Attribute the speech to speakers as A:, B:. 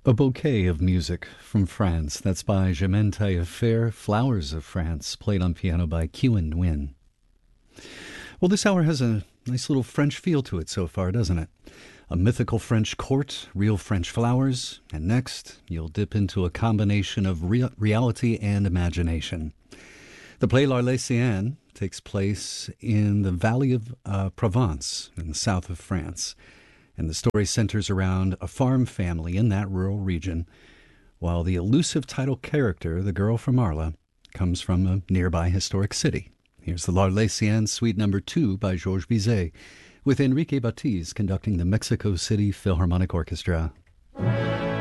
A: A bouquet of music from France. That's by Germaine Taillefer. Flowers of France, played on piano by Kewin Nguyen. Well, this hour has a nice little French feel to it so far, doesn't it? A mythical French court, real French flowers, and next you'll dip into a combination of reality and imagination. The play L'Arlésienne takes place in the Valley of Provence in the south of France. And the story centers around a farm family in that rural region, while the elusive title character, the girl from Arles, comes from a nearby historic city. Here's the L'Arlésienne Suite No. 2 by Georges Bizet, with Enrique Batiz conducting the Mexico City Philharmonic Orchestra.